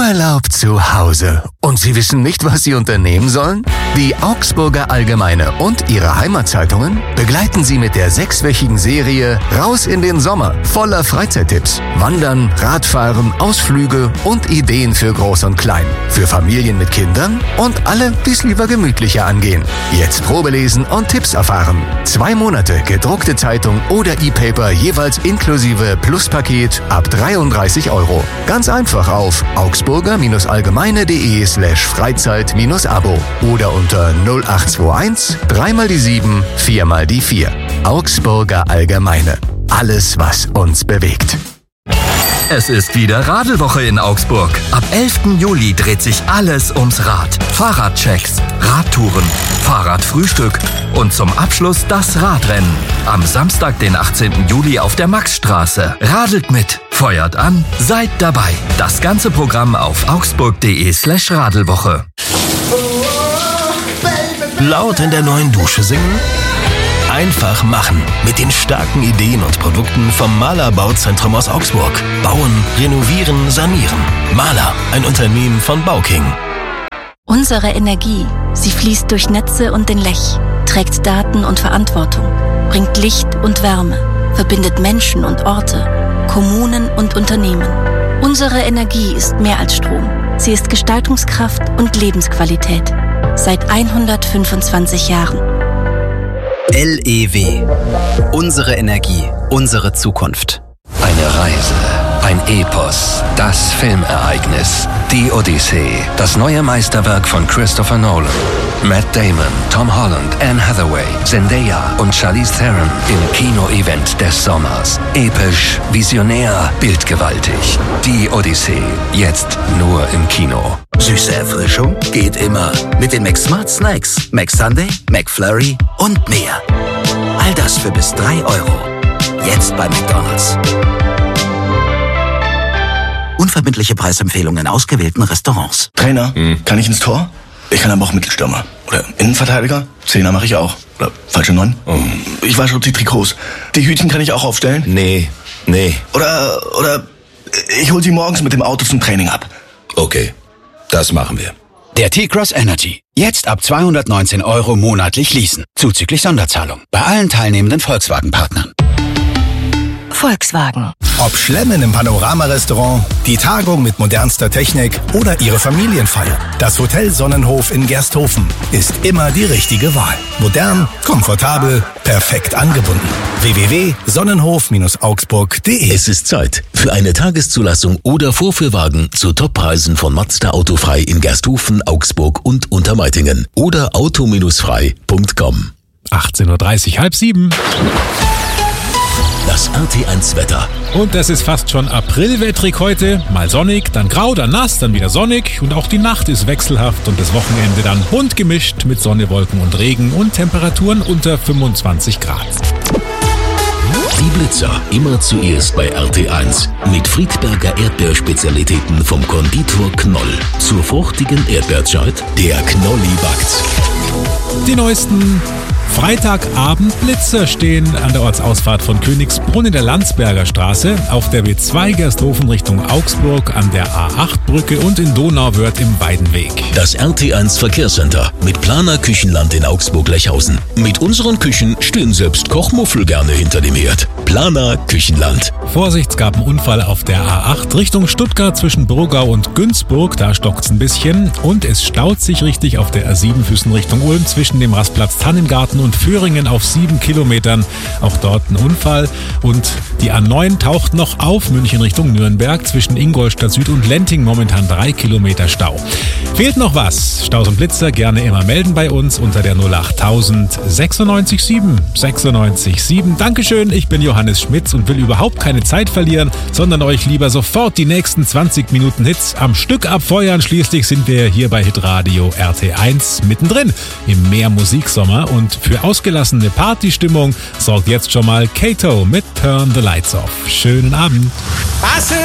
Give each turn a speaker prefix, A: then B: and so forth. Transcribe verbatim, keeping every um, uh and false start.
A: Urlaub zu Hause. Und Sie wissen nicht, was Sie unternehmen sollen? Die Augsburger Allgemeine und ihre Heimatzeitungen begleiten Sie mit der sechswöchigen Serie Raus in den Sommer voller Freizeittipps. Wandern, Radfahren, Ausflüge und Ideen für Groß und Klein. Für Familien mit Kindern und alle, die es lieber gemütlicher angehen. Jetzt Probelesen und Tipps erfahren. Zwei Monate gedruckte Zeitung oder E-Paper jeweils inklusive Pluspaket ab dreiunddreißig Euro. Ganz einfach auf augsburger-allgemeine.de slash Freizeit-Abo oder unter null acht zwei eins, drei mal die sieben, vier mal die vier. Augsburger Allgemeine. Alles, was uns bewegt.
B: Es ist wieder Radelwoche in Augsburg. Ab elften Juli dreht sich alles ums Rad. Fahrradchecks, Radtouren, Fahrradfrühstück und zum Abschluss das Radrennen. Am Samstag, den achtzehnten Juli auf der Maxstraße. Radelt mit, feuert an, seid dabei. Das ganze Programm auf augsburg.de slash Radelwoche.
C: Laut in der neuen Dusche singen? Einfach machen. Mit den starken Ideen und Produkten vom Maler Bauzentrum aus Augsburg. Bauen, renovieren, sanieren. Maler, ein Unternehmen von Bauking.
D: Unsere Energie, sie fließt durch Netze und den Lech, trägt Daten und Verantwortung, bringt Licht und Wärme, verbindet Menschen und Orte, Kommunen und Unternehmen. Unsere Energie ist mehr als Strom. Sie ist Gestaltungskraft und Lebensqualität. Seit hundertfünfundzwanzig Jahren.
E: L E W. Unsere Energie, unsere Zukunft.
F: Eine Reise, ein Epos, das Filmereignis, die Odyssee, das neue Meisterwerk von Christopher Nolan. Matt Damon, Tom Holland, Anne Hathaway, Zendaya und Charlize Theron im Kino-Event des Sommers. Episch, visionär, bildgewaltig. Die Odyssee, jetzt nur im Kino.
G: Süße Erfrischung geht immer mit den McSmart Snacks, McSunday, McFlurry und mehr. All das für bis drei Euro. Jetzt bei McDonald's. Unverbindliche Preisempfehlungen in ausgewählten Restaurants.
H: Trainer, hm. kann ich ins Tor? Ich kann aber auch Mittelstürmer. Oder Innenverteidiger? Zehner mache ich auch. Oder falsche Neun? Oh. Ich wasche die Trikots. Die Hütchen kann ich auch aufstellen?
I: Nee, nee.
H: Oder, oder ich hol sie morgens mit dem Auto zum Training ab.
I: Okay, das machen wir.
J: Der T-Cross Energy. Jetzt ab zweihundertneunzehn Euro monatlich leasen. Zuzüglich Sonderzahlung. Bei allen teilnehmenden Volkswagen-Partnern.
D: Volkswagen.
K: Ob Schlemmen im Panorama-Restaurant, die Tagung mit modernster Technik oder Ihre Familienfeier. Das Hotel Sonnenhof in Gersthofen ist immer die richtige Wahl. Modern, komfortabel, perfekt angebunden. w w w punkt sonnenhof augsburg punkt de.
C: Es ist Zeit für eine Tageszulassung oder Vorführwagen zu Toppreisen von Mazda Autofrei in Gersthofen, Augsburg und Untermeitingen oder auto frei punkt com.
L: achtzehn Uhr dreißig, halb sieben.
C: Das R T eins Wetter.
L: Und es ist fast schon aprilwettrig heute. Mal sonnig, dann grau, dann nass, dann wieder sonnig. Und auch die Nacht ist wechselhaft und das Wochenende dann bunt gemischt mit Sonne, Wolken und Regen und Temperaturen unter fünfundzwanzig Grad.
C: Die Blitzer immer zuerst bei R T eins. Mit Friedberger Erdbeerspezialitäten vom Konditor Knoll. Zur fruchtigen Erdbeerzeit, der Knolli backt.
L: Die neuesten Freitagabend-Blitzer stehen an der Ortsausfahrt von Königsbrunn in der Landsberger Straße, auf der B zwei Gersthofen Richtung Augsburg, an der A acht Brücke und in Donauwörth im Weidenweg.
C: Das R T eins Verkehrscenter mit Planer Küchenland in Augsburg-Lechhausen. Mit unseren Küchen stehen selbst Kochmuffel gerne hinter dem Herd. Planer Küchenland.
L: Vorsicht, es gab einen Unfall auf der A acht Richtung Stuttgart zwischen Burgau und Günzburg. Da stockt's ein bisschen und es staut sich richtig auf der A sieben Füssen Richtung Ulm zwischen dem Rastplatz Tannengarten und Föhringen auf sieben Kilometern. Auch dort ein Unfall. Und die A neun taucht noch auf, München Richtung Nürnberg, zwischen Ingolstadt Süd und Lenting momentan drei Kilometer Stau. Fehlt noch was? Staus und Blitzer gerne immer melden bei uns unter der null acht tausend sechsundneunzig sieben sechsundneunzig sieben. Dankeschön, ich bin Johannes Schmitz und will überhaupt keine Zeit verlieren, sondern euch lieber sofort die nächsten zwanzig Minuten Hits am Stück abfeuern. Schließlich sind wir hier bei Hitradio R T eins mittendrin im Mehr Musiksommer und für ausgelassene Partystimmung sorgt jetzt schon mal Kato mit Turn the Lights Off. Schönen Abend.